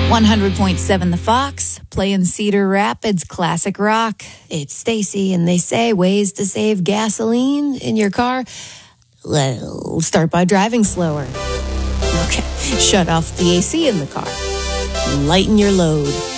100.7 The Fox, playing Cedar Rapids classic rock. It's Stacy, and they say ways to save gasoline in your car. Well, start by driving slower. Okay, shut off the AC in the car. Lighten your load.